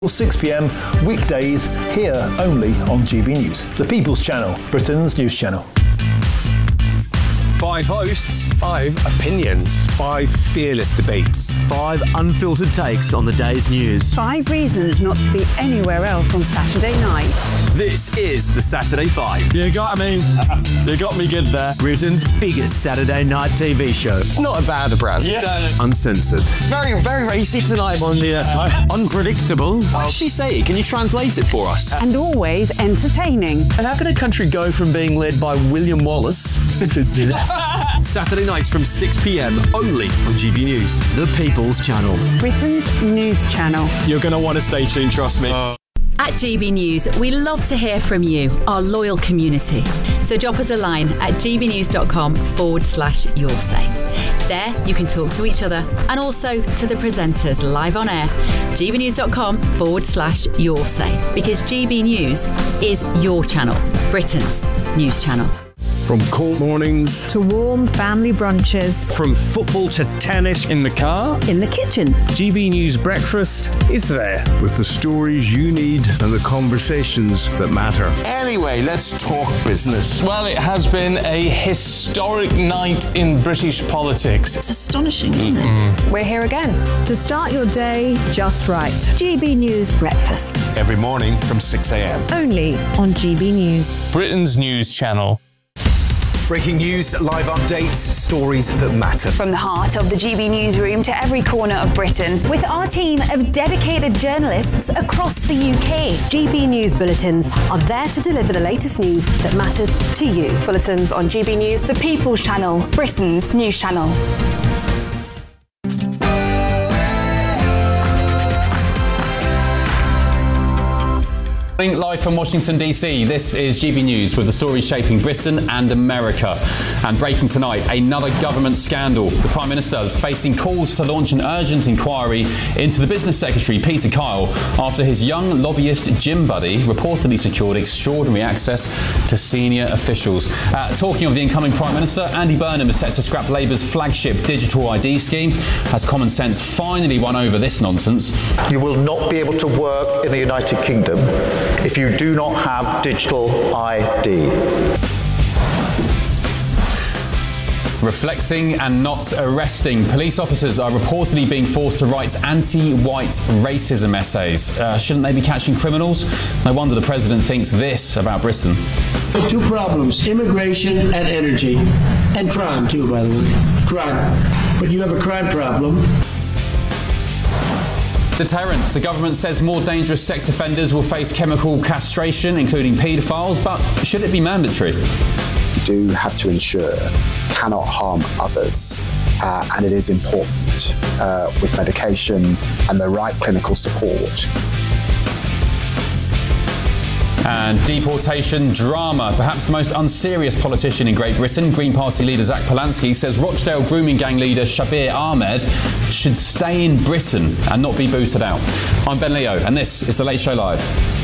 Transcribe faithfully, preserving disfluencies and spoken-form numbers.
six p m weekdays here only on G B News, the People's Channel, Britain's news channel. Five hosts, five opinions, five fearless debates, five unfiltered takes on the day's news. Five reasons not to be anywhere else on Saturday night. This is the Saturday Five. You got me. You got me good there. Britain's biggest Saturday night T V show. It's not a bad brand. Yeah. Uncensored. Very, very racy tonight. On the uh, unpredictable. What did she say? Can you translate it for us? And always entertaining. And how can a country go from being led by William Wallace Saturday nights from six p m only on G B News, the People's Channel. Britain's news channel. You're going to want to stay tuned, trust me. Uh. At G B News, we love to hear from you, our loyal community. So drop us a line at gbnews.com forward slash your say. There, you can talk to each other and also to the presenters live on air. gbnews.com forward slash your say. Because G B News is your channel, Britain's news channel. From cold mornings to warm family brunches. From football to tennis in the car. In the kitchen. G B News Breakfast is there. With the stories you need and the conversations that matter. Anyway, let's talk business. Well, it has been a historic night in British politics. It's astonishing, isn't mm-hmm. it? We're here again to start your day just right. G B News Breakfast. Every morning from six a m Only on G B News, Britain's news channel. Breaking news, live updates, stories that matter. From the heart of the G B newsroom to every corner of Britain, with our team of dedicated journalists across the U K. G B News bulletins are there to deliver the latest news that matters to you. Bulletins on G B News, the People's Channel, Britain's news channel. Live from Washington, D C, this is G B News with the stories shaping Britain and America. And breaking tonight, another government scandal. The Prime Minister facing calls to launch an urgent inquiry into the Business Secretary, Peter Kyle, after his young lobbyist Jim Buddy reportedly secured extraordinary access to senior officials. Uh, talking of the incoming Prime Minister, Andy Burnham is set to scrap Labour's flagship digital I D scheme. Has common sense finally won over this nonsense? You will not be able to work in the United Kingdom if you do not have digital I D. Reflecting and not arresting. Police officers are reportedly being forced to write anti-white racism essays. Uh, shouldn't they be catching criminals? No wonder the president thinks this about Britain. Two problems, immigration and energy. And crime too, by the way. Crime. But you have a crime problem. Deterrence. The government says more dangerous sex offenders will face chemical castration, including paedophiles, but should it be mandatory? You do have to ensure cannot harm others, uh, and it is important uh, with medication and the right clinical support. And deportation drama. Perhaps the most unserious politician in Great Britain, Green Party leader Zach Polanski, says Rochdale grooming gang leader Shabir Ahmed should stay in Britain and not be booted out. I'm Ben Leo, and this is The Late Show Live.